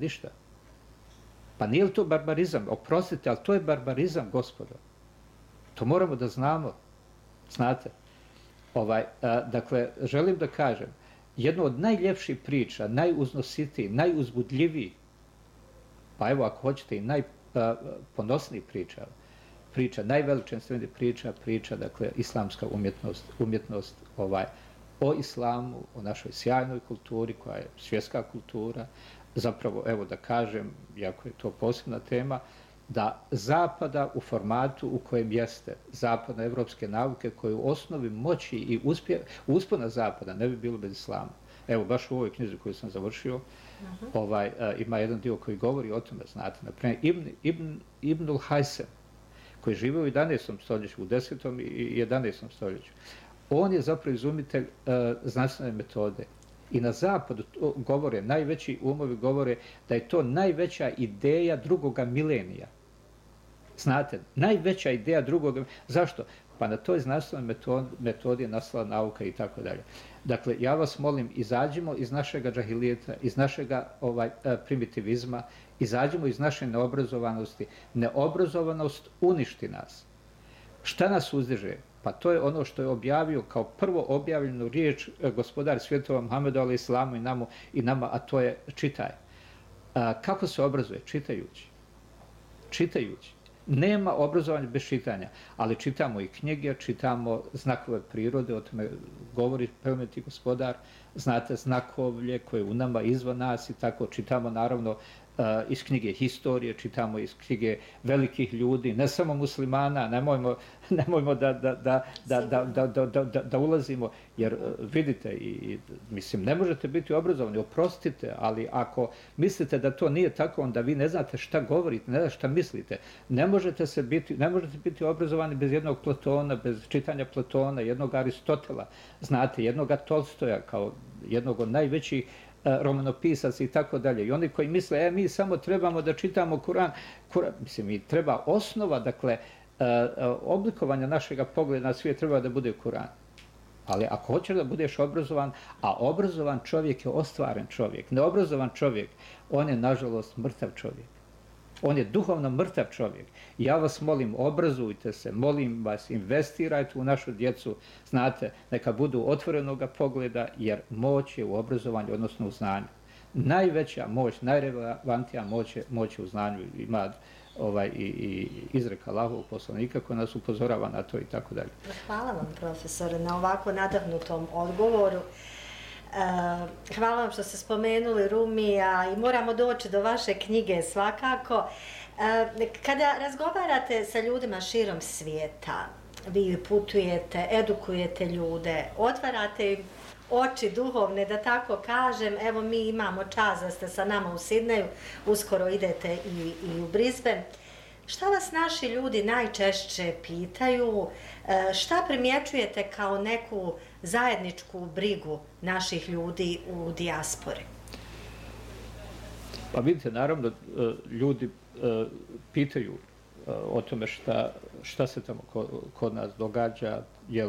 ništa. Pa nije li to barbarizam? Oprostite, ali to je barbarizam, gospodo. To moramo da znamo. Znate? Dakle, želim da kažem, jedno od najljepših priča, najuznositiji, najuzbudljiviji, pa evo ako hoćete i najponosniji priča, najveličanstvenija priča, dakle, islamska umjetnost o islamu, o našoj sjajnoj kulturi, koja je svjetska kultura, zapravo, evo da kažem, iako je to posebna tema, da zapada u formatu u kojem jeste zapadnoevropske nauke, koje u osnovi moći i uspona zapada ne bi bilo bez islama. Evo, baš u ovoj knjizi koju sam završio, ima jedan dio koji govori o tome, znate, naprimjer, Ibnul Hajsem, koji žive u 11. stoljeću, u 10. i 11. stoljeću. On je zapravo izumitelj znanstvene metode. I na zapadu govore, najveći umovi govore da je to najveća ideja drugoga milenija. Znate, najveća ideja drugoga... Zašto? Pa na toj znanstvenoj metodi je nastala nauka i tako dalje. Dakle, ja vas molim, izađimo iz našega džahilijeta, iz našega primitivizma, izađimo iz naše neobrazovanosti. Neobrazovanost uništi nas. Šta nas uzdiže? Pa to je ono što je objavio kao prvo objavljenu riječ gospodar svjetova Muhammedu a.s. i nama, a to je čitaj. Kako se obrazuje? Čitajući. Čitajući. Nema obrazovanja bez čitanja, ali čitamo i knjige, čitamo znakove prirode, o tome govori plemeniti gospodar, znate, znakovlje koje je u nama, izvan nas i tako čitamo naravno iz knjige historije, čitamo iz knjige velikih ljudi, ne samo muslimana, nemojmo da ulazimo, jer vidite, mislim, ne možete biti obrazovani, oprostite, ali ako mislite da to nije tako, onda vi ne znate šta govorite, ne znate šta mislite. Ne možete biti obrazovani bez jednog Platona, bez čitanja Platona, jednog Aristotela, znate, jednog Tolstoja kao jednog od najvećih romanopisaca i tako dalje. I oni koji misle, mi samo trebamo da čitamo Kuran, mislim, i treba osnova, dakle, oblikovanja našega pogleda na svijet treba da bude Kuran. Ali ako hoćeš da budeš obrazovan, a obrazovan čovjek je ostvaren čovjek, neobrazovan čovjek, on je, nažalost, mrtav čovjek. On je duhovno mrtav čovjek. Ja vas molim, obrazujte se, molim vas, investirajte u našu djecu, znate, neka budu otvorenoga pogleda, jer moć je u obrazovanju, odnosno u znanju. Najveća moć, najrelevantnija moć je u znanju. Ima i izreka Allahovog poslanika koja nas upozorava na to i tako dalje. Hvala vam, profesore, na ovako nadahnutom odgovoru. Hvala vam što ste spomenuli Rumija i moramo doći do vaše knjige svakako. Kada razgovarate sa ljudima širom svijeta, vi putujete, edukujete ljude, otvarate im oči duhovne, da tako kažem. Evo, mi imamo čast da ste sa nama u Sidneju, uskoro idete i u Brisbane. Šta vas naši ljudi najčešće pitaju? Šta primjećujete kao neku zajedničku brigu naših ljudi u dijaspori? Pa vidite, naravno, ljudi pitaju o tome šta se tamo kod nas događa,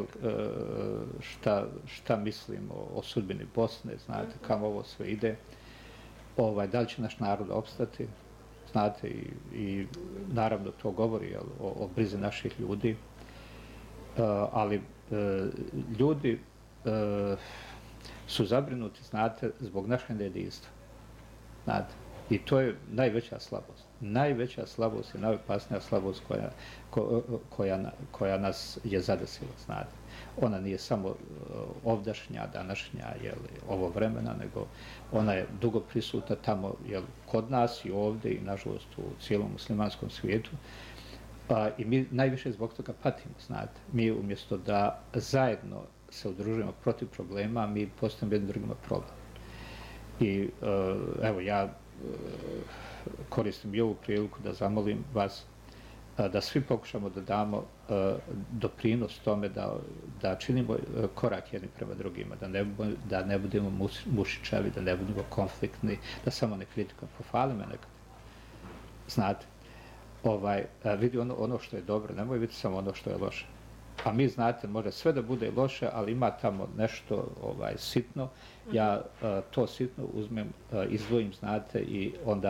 šta mislimo o sudbini Bosne, znate, kamo ovo sve ide, da li će naš narod opstati, znate, i naravno to govori o brizi naših ljudi, ali ljudi su zabrinuti, znate, zbog našeg nejedinstva, znate, i to je najveća slabost. Najveća slabost i najopasnija slabost koja nas je zadesila, znate. Ona nije samo ovdašnja, današnja, ovo vremena, nego ona je dugo prisutna tamo, kod nas i ovdje i, nažalost, u cijelom muslimanskom svijetu. I mi najviše zbog toga patimo, znate. Mi umjesto da zajedno se udružujemo protiv problema, mi postajemo jednim drugima problem. I evo, ja koristim i ovu priliku da zamolim vas da svi pokušamo da damo doprinos tome da činimo korak jedni prema drugima, da ne budemo mušičavi, da ne budemo konfliktni, da samo ne kritikujemo, pohvali me nekad. Znate, vidi ono što je dobro, nemoj vidjeti samo ono što je loše. a mi znate, može sve da bude loše, ali ima tamo nešto sitno, ja to sitno uzmem, izdvojim, znate, i onda